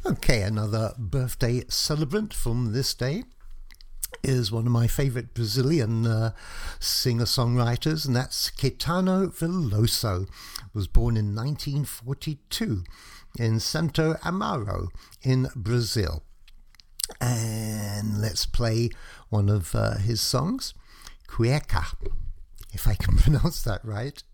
Okay, another birthday celebrant from this day is one of my favourite Brazilian singer-songwriters, and that's Caetano Veloso. Was born in 1942 in Santo Amaro in Brazil. And let's play one of his songs, Cueca, if I can pronounce that right.